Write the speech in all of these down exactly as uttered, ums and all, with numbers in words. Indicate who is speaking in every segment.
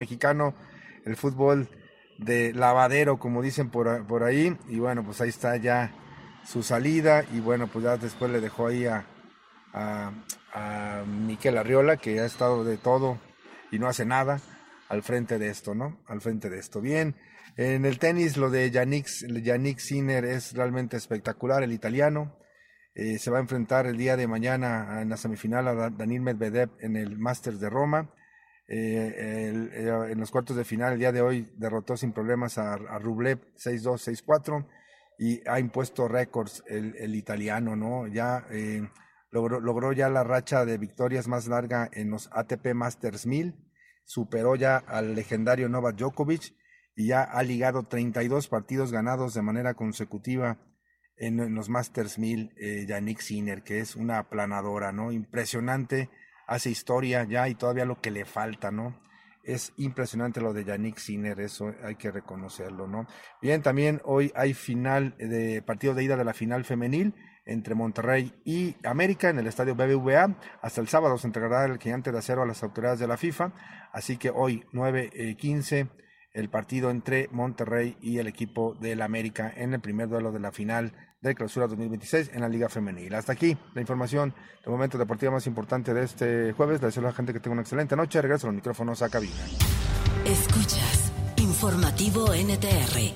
Speaker 1: mexicano, el fútbol de lavadero, como dicen por, por ahí, y bueno, pues ahí está ya su salida, y bueno, pues ya después le dejó ahí a, a, a Mikel Arriola, que ha estado de todo y no hace nada al frente de esto, ¿no? Al frente de esto. Bien, en el tenis lo de Yannick, Yannick Sinner es realmente espectacular, el italiano. Eh, se va a enfrentar el día de mañana en la semifinal a Daniil Medvedev en el Masters de Roma. Eh, el, eh, en los cuartos de final, el día de hoy, derrotó sin problemas a, a Rublev seis dos, seis cuatro y ha impuesto récords el, el italiano, ¿no? Ya eh, logró, logró ya la racha de victorias más larga en los A T P Masters mil, superó ya al legendario Novak Djokovic y ya ha ligado treinta y dos partidos ganados de manera consecutiva en, en los Masters mil, eh, Yannick Sinner, que es una aplanadora, ¿no? Impresionante. Hace historia ya y todavía lo que le falta, ¿no? Es impresionante lo de Yannick Sinner, eso hay que reconocerlo, ¿no? Bien, también hoy hay final de partido de ida de la final femenil entre Monterrey y América en el estadio B B V A. Hasta el sábado se entregará el gigante de acero a las autoridades de la FIFA, así que hoy nueve quince el partido entre Monterrey y el equipo del América en el primer duelo de la final de Clausura dos mil veintiséis en la Liga Femenil. Hasta aquí la información de momento deportiva más importante de este jueves. Le deseo a la gente que tenga una excelente noche. Regreso a los micrófonos a cabina.
Speaker 2: Escuchas Informativo N T R.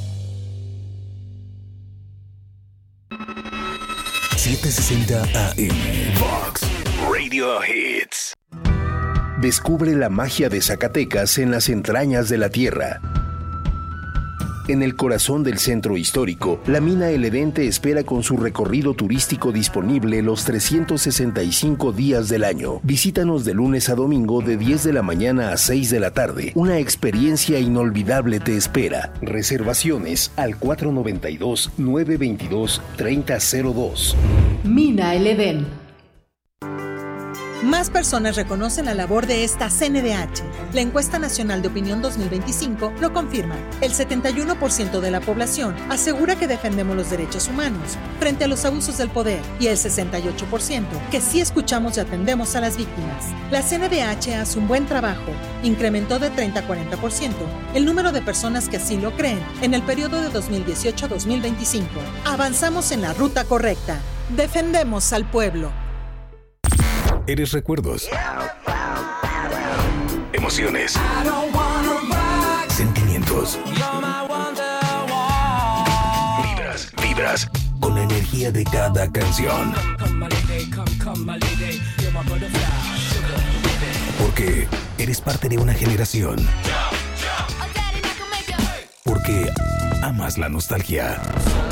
Speaker 3: setecientos sesenta A M Vox Radio Hits. Descubre la magia de Zacatecas en las entrañas de la tierra. En el corazón del centro histórico, la mina El Edén te espera con su recorrido turístico disponible los trescientos sesenta y cinco días del año. Visítanos de lunes a domingo de diez de la mañana a seis de la tarde. Una experiencia inolvidable te espera. Reservaciones al cuatro noventa y dos, nueve veintidós, treinta cero dos.
Speaker 4: Mina El Edén.
Speaker 5: Más personas reconocen la labor de esta C N D H. La encuesta nacional de opinión dos mil veinticinco lo confirma. El setenta y uno por ciento de la población asegura que defendemos los derechos humanos frente a los abusos del poder y el sesenta y ocho por ciento que sí escuchamos y atendemos a las víctimas. La C N D H hace un buen trabajo. Incrementó de treinta a cuarenta por ciento el número de personas que así lo creen en el periodo de dos mil dieciocho a dos mil veinticinco. Avanzamos en la ruta correcta. Defendemos al pueblo.
Speaker 3: Eres recuerdos, emociones, sentimientos, vibras, vibras con la energía de cada canción. Porque eres parte de una generación. Porque amas la nostalgia.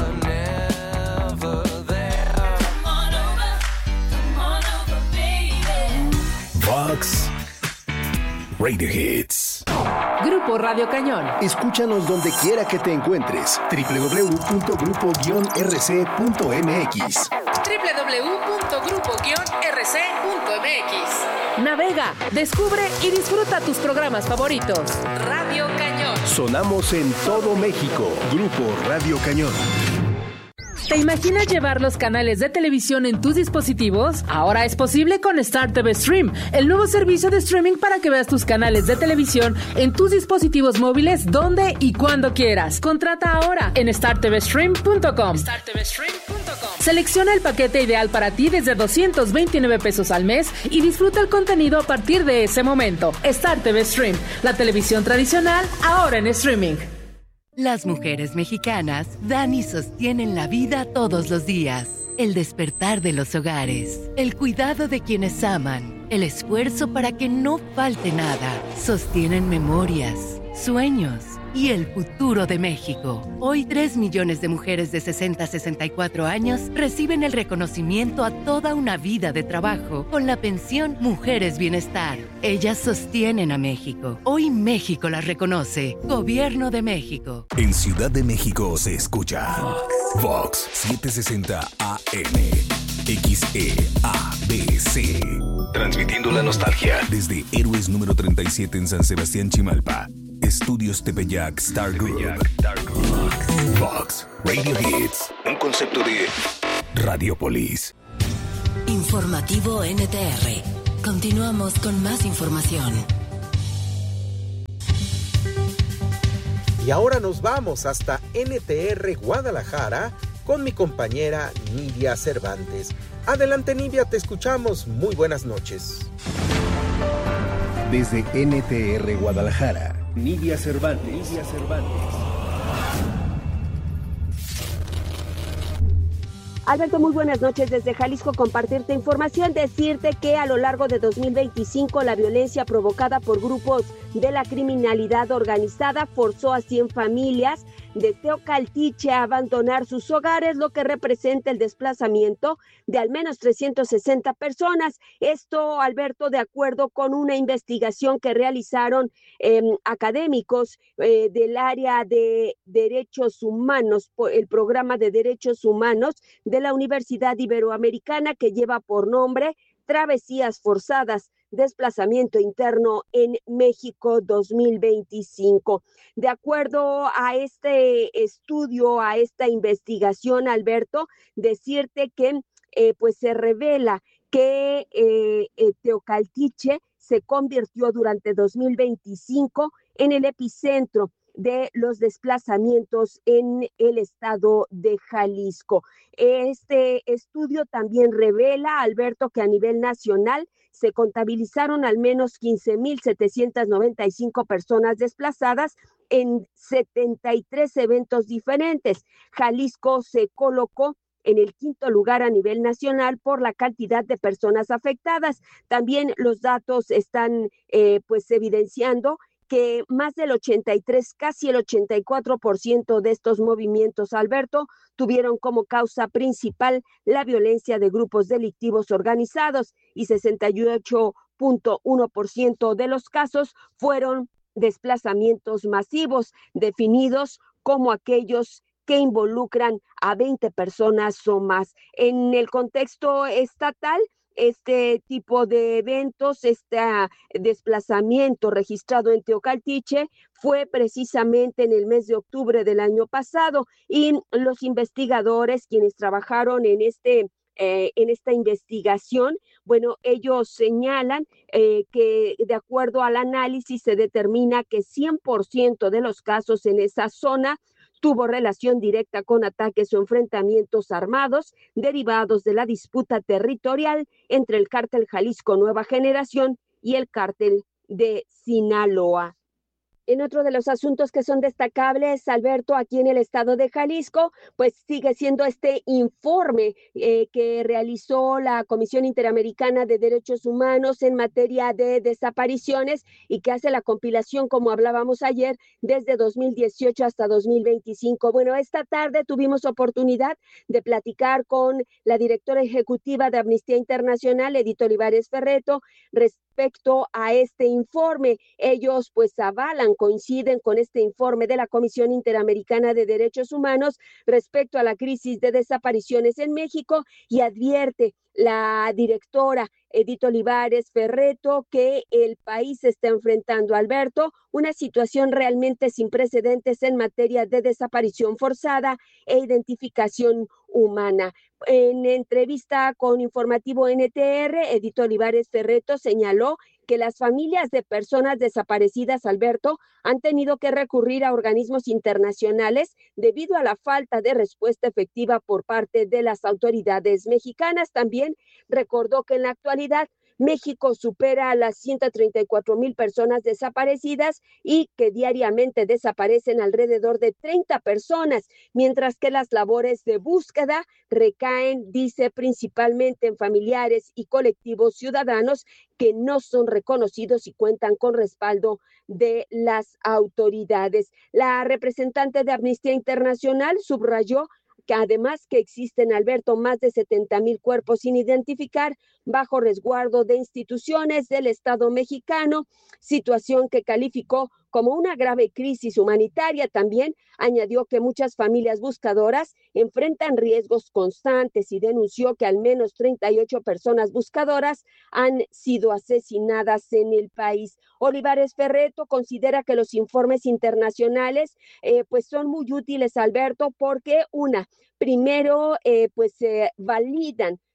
Speaker 3: Vox Radio Hits.
Speaker 4: Grupo Radio Cañón.
Speaker 3: Escúchanos donde quiera que te encuentres. doble u doble u doble u punto grupo guion r c punto m x.
Speaker 4: doble u doble u doble u punto grupo guion r c punto m x. Navega, descubre y disfruta tus programas favoritos. Radio Cañón.
Speaker 3: Sonamos en todo México. Grupo Radio Cañón.
Speaker 4: ¿Te imaginas llevar los canales de televisión en tus dispositivos? Ahora es posible con Star T V Stream, el nuevo servicio de streaming para que veas tus canales de televisión en tus dispositivos móviles donde y cuando quieras. Contrata ahora en star t v stream punto com. star t v stream punto com. Selecciona el paquete ideal para ti desde doscientos veintinueve pesos al mes y disfruta el contenido a partir de ese momento. Star T V Stream, la televisión tradicional ahora en streaming.
Speaker 6: Las mujeres mexicanas dan y sostienen la vida todos los días. El despertar de los hogares, el cuidado de quienes aman, el esfuerzo para que no falte nada. Sostienen memorias, sueños y el futuro de México. Hoy, tres millones de mujeres de sesenta a sesenta y cuatro años reciben el reconocimiento a toda una vida de trabajo con la pensión Mujeres Bienestar. Ellas sostienen a México. Hoy México las reconoce. Gobierno de México.
Speaker 3: En Ciudad de México se escucha Vox, Vox setecientos sesenta A M, X E A B C. Transmitiendo la nostalgia desde Héroes número treinta y siete en San Sebastián, Chimalpa. Estudios Tepeyac Star Group. Vox Radio Hits. Un concepto de Radiopolis.
Speaker 2: Informativo N T R. Continuamos con más información.
Speaker 7: Y ahora nos vamos hasta N T R Guadalajara con mi compañera Nidia Cervantes. Adelante, Nidia, te escuchamos. Muy buenas noches.
Speaker 3: Desde N T R Guadalajara, Nidia Cervantes. Nidia Cervantes.
Speaker 8: Alberto, muy buenas noches desde Jalisco, compartirte información, decirte que a lo largo de dos mil veinticinco la violencia provocada por grupos de la criminalidad organizada forzó a cien familias de Teocaltiche a abandonar sus hogares, lo que representa el desplazamiento de al menos trescientas sesenta personas. Esto, Alberto, de acuerdo con una investigación que realizaron eh, académicos eh, del área de derechos humanos, el programa de derechos humanos de la Universidad Iberoamericana, que lleva por nombre Travesías Forzadas, Desplazamiento Interno en México dos mil veinticinco. De acuerdo a este estudio, a esta investigación, Alberto, decirte que eh, pues se revela que eh, eh, Teocaltiche se convirtió durante dos mil veinticinco en el epicentro de los desplazamientos en el estado de Jalisco. Este estudio también revela, Alberto, que a nivel nacional se contabilizaron al menos quince mil setecientas noventa y cinco personas desplazadas en setenta y tres eventos diferentes. Jalisco se colocó en el quinto lugar a nivel nacional por la cantidad de personas afectadas. También los datos están eh, pues evidenciando que más del ochenta y tres, casi el ochenta y cuatro por ciento de estos movimientos, Alberto, tuvieron como causa principal la violencia de grupos delictivos organizados y sesenta y ocho punto uno por ciento de los casos fueron desplazamientos masivos, definidos como aquellos que involucran a veinte personas o más. En el contexto estatal, este tipo de eventos, este desplazamiento registrado en Teocaltiche fue precisamente en el mes de octubre del año pasado, y los investigadores quienes trabajaron en este eh, en esta investigación, bueno, ellos señalan eh, que de acuerdo al análisis se determina que cien por ciento de los casos en esa zona tuvo relación directa con ataques o enfrentamientos armados derivados de la disputa territorial entre el cártel Jalisco Nueva Generación y el cártel de Sinaloa. En otro de los asuntos que son destacables, Alberto, aquí en el estado de Jalisco, pues sigue siendo este informe eh, que realizó la Comisión Interamericana de Derechos Humanos en materia de desapariciones y que hace la compilación, como hablábamos ayer, desde dos mil dieciocho hasta dos mil veinticinco. Bueno, esta tarde tuvimos oportunidad de platicar con la directora ejecutiva de Amnistía Internacional, Edith Olivares Ferretto, respecto a este informe. Ellos pues avalan, coinciden con este informe de la Comisión Interamericana de Derechos Humanos respecto a la crisis de desapariciones en México, y advierte la directora Edith Olivares Ferretto que el país está enfrentando, Alberto, una situación realmente sin precedentes en materia de desaparición forzada e identificación humana. En entrevista con Informativo N T R, Edith Olivares Ferretto señaló que las familias de personas desaparecidas, Alberto, han tenido que recurrir a organismos internacionales debido a la falta de respuesta efectiva por parte de las autoridades mexicanas. También recordó que en la actualidad México supera a las ciento treinta y cuatro mil personas desaparecidas y que diariamente desaparecen alrededor de treinta personas, mientras que las labores de búsqueda recaen, dice, principalmente en familiares y colectivos ciudadanos que no son reconocidos y cuentan con respaldo de las autoridades. La representante de Amnistía Internacional subrayó que además que existen, Alberto, más de setenta mil cuerpos sin identificar bajo resguardo de instituciones del Estado mexicano, situación que calificó como una grave crisis humanitaria. También añadió que muchas familias buscadoras enfrentan riesgos constantes y denunció que al menos treinta y ocho personas buscadoras han sido asesinadas en el país. Olivares Ferretto considera que los informes internacionales eh, pues son muy útiles, Alberto, porque una, primero eh, pues eh, validan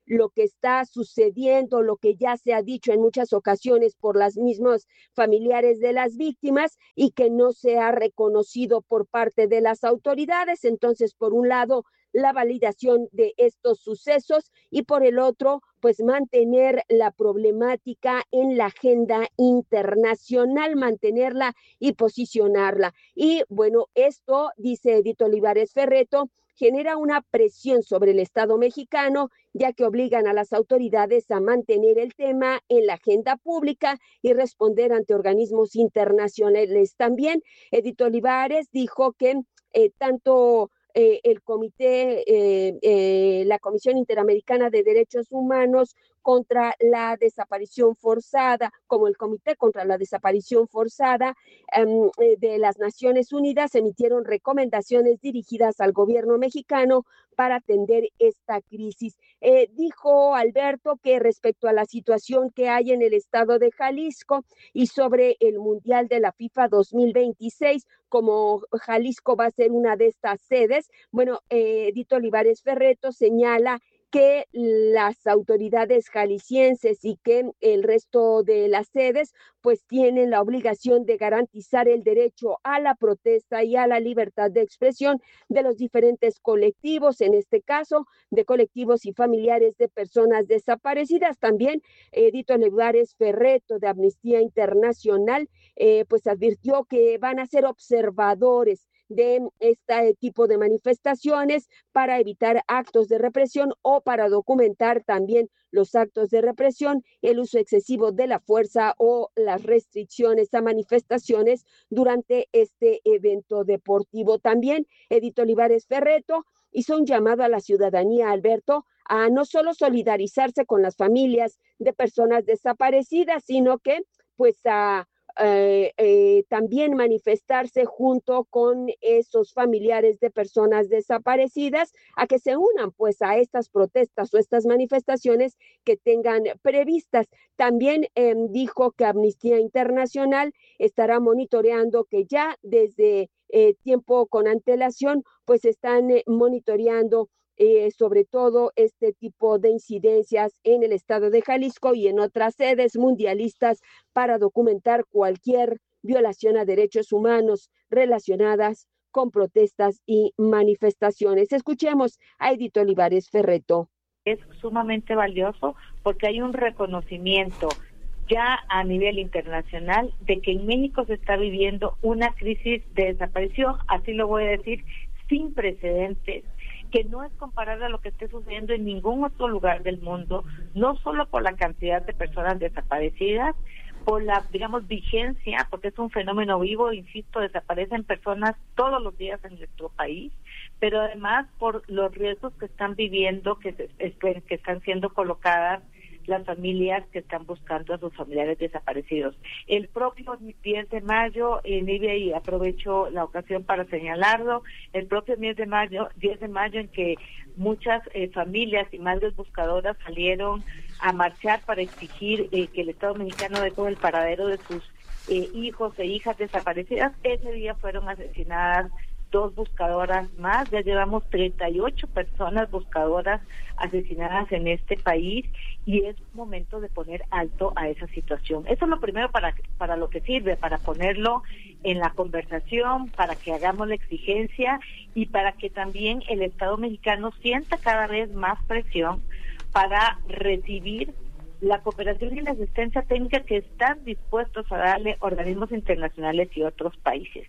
Speaker 8: lo que está sucediendo, lo que ya se ha dicho en muchas ocasiones por las mismas familiares de las víctimas y que no se ha reconocido por parte de las autoridades. Entonces, por un lado, la validación de estos sucesos y por el otro, pues mantener la problemática en la agenda internacional, mantenerla y posicionarla. Y bueno, esto, dice Edith Olivares Ferretto, genera una presión sobre el Estado mexicano, ya que obligan a las autoridades a mantener el tema en la agenda pública y responder ante organismos internacionales. También Edith Olivares dijo que eh, tanto eh, el comité, eh, eh, la Comisión Interamericana de Derechos Humanos contra la desaparición forzada, como el Comité contra la Desaparición Forzada um, de las Naciones Unidas, emitieron recomendaciones dirigidas al gobierno mexicano para atender esta crisis. Eh, dijo Alberto que respecto a la situación que hay en el estado de Jalisco y sobre el Mundial de la FIFA dos mil veintiséis, como Jalisco va a ser una de estas sedes, bueno, eh, Edith Olivares Ferretto señala que las autoridades jaliscienses y que el resto de las sedes pues tienen la obligación de garantizar el derecho a la protesta y a la libertad de expresión de los diferentes colectivos, en este caso de colectivos y familiares de personas desaparecidas. También Edith Olivares Ferretto de Amnistía Internacional eh, pues advirtió que van a ser observadores de este tipo de manifestaciones para evitar actos de represión o para documentar también los actos de represión, el uso excesivo de la fuerza o las restricciones a manifestaciones durante este evento deportivo. También Edith Olivares Ferretto hizo un llamado a la ciudadanía, Alberto, a no solo solidarizarse con las familias de personas desaparecidas, sino que pues a Eh, eh, también manifestarse junto con esos familiares de personas desaparecidas, a que se unan pues a estas protestas o estas manifestaciones que tengan previstas. También eh, dijo que Amnistía Internacional estará monitoreando, que ya desde eh, tiempo con antelación pues están eh, monitoreando Eh, sobre todo este tipo de incidencias en el estado de Jalisco y en otras sedes mundialistas para documentar cualquier violación a derechos humanos relacionadas con protestas y manifestaciones. Escuchemos a Edith Olivares Ferretto.
Speaker 9: Es sumamente valioso porque hay un reconocimiento ya a nivel internacional de que en México se está viviendo una crisis de desaparición, así lo voy a decir, sin precedentes, que no es comparable a lo que esté sucediendo en ningún otro lugar del mundo, no solo por la cantidad de personas desaparecidas, por la, digamos, vigencia, porque es un fenómeno vivo, insisto, desaparecen personas todos los días en nuestro país, pero además por los riesgos que están viviendo, que, se, que están siendo colocadas las familias que están buscando a sus familiares desaparecidos. El propio diez de mayo, eh, Nivia, y aprovecho la ocasión para señalarlo, el propio diez de mayo, diez de mayo en que muchas eh, familias y madres buscadoras salieron a marchar para exigir eh, que el Estado mexicano dé con el paradero de sus eh, hijos e hijas desaparecidas. Ese día fueron asesinadas dos buscadoras más, ya llevamos treinta y ocho personas buscadoras asesinadas en este país y es momento de poner alto a esa situación. Eso es lo primero para, para lo que sirve, para ponerlo en la conversación, para que hagamos la exigencia y para que también el Estado mexicano sienta cada vez más presión para recibir la cooperación y la asistencia técnica que están dispuestos a darle organismos internacionales y otros países.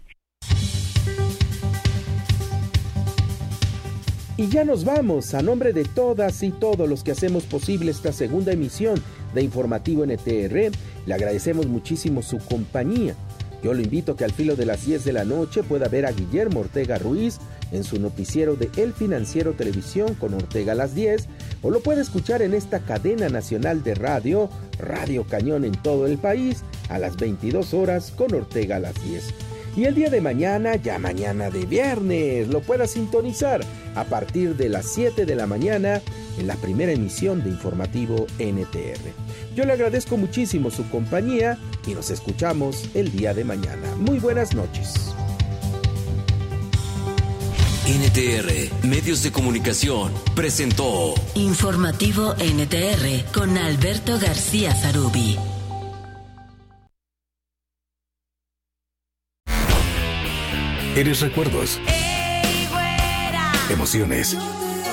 Speaker 7: Y ya nos vamos. A nombre de todas y todos los que hacemos posible esta segunda emisión de Informativo N T R, le agradecemos muchísimo su compañía. Yo lo invito a que al filo de las diez de la noche pueda ver a Guillermo Ortega Ruiz en su noticiero de El Financiero Televisión con Ortega a las diez, o lo puede escuchar en esta cadena nacional de radio, Radio Cañón en todo el país, a las veintidós horas con Ortega a las diez. Y el día de mañana, ya mañana de viernes, lo pueda sintonizar a partir de las siete de la mañana en la primera emisión de Informativo N T R. Yo le agradezco muchísimo su compañía y nos escuchamos el día de mañana. Muy buenas noches.
Speaker 2: N T R, Medios de Comunicación, presentó Informativo N T R con Alberto García Zarubi.
Speaker 3: Eres recuerdos, emociones,